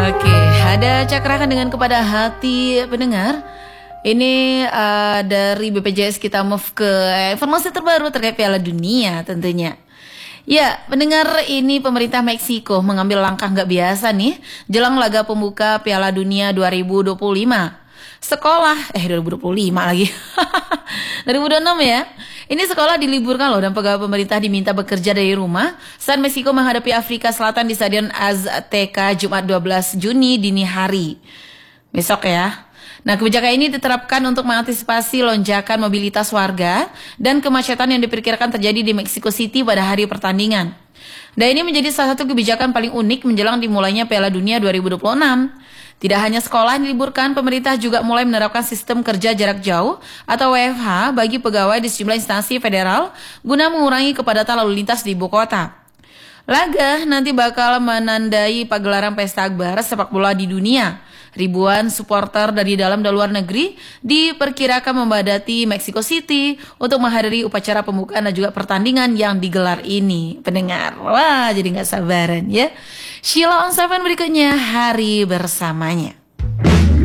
Oke, ada cakrakan dengan kepada hati pendengar. Ini dari BPJS kita move ke informasi terbaru terkait Piala Dunia tentunya. Ya, pendengar, ini pemerintah Meksiko mengambil langkah nggak biasa nih jelang laga pembuka Piala Dunia 2025. Sekolah, 2025 lagi, 2026 ya. Ini sekolah diliburkan loh dan pegawai pemerintah diminta bekerja dari rumah saat Meksiko menghadapi Afrika Selatan di Stadion Azteca Jumat 12 Juni dini hari. Besok ya. Nah, kebijakan ini diterapkan untuk mengantisipasi lonjakan mobilitas warga dan kemacetan yang diperkirakan terjadi di Mexico City pada hari pertandingan. Dan ini menjadi salah satu kebijakan paling unik menjelang dimulainya Piala Dunia 2026. Tidak hanya sekolah yang diliburkan, pemerintah juga mulai menerapkan sistem kerja jarak jauh atau WFH bagi pegawai di sejumlah instansi federal guna mengurangi kepadatan lalu lintas di ibu kota. Laga nanti bakal menandai pagelaran pesta akbar sepak bola di dunia. Ribuan supporter dari dalam dan luar negeri diperkirakan membadati Mexico City untuk menghadiri upacara pembukaan dan juga pertandingan yang digelar ini. Pendengar, wah jadi gak sabaran ya. Sheila on 7 berikutnya, hari bersamanya.